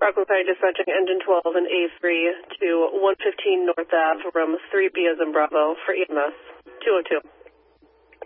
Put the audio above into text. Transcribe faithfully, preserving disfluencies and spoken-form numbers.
Rockland County dispatching engine twelve and A three to one fifteen North Ave, room three B as in Bravo for E M S two oh two.